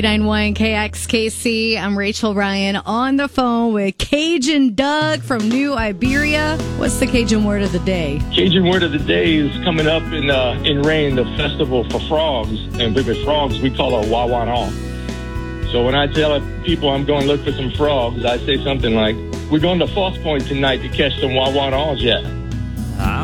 91 KXKC. I'm Rachel Ryan on the phone with Cajun Doug from New Iberia. What's the Cajun word of the day? Cajun word of the day is coming up in rain, the festival for frogs. And with frogs, we call it Wawanon. So when I tell people I'm going to look for some frogs, I say something like, we're going to False Point tonight to catch some Wawanons yet.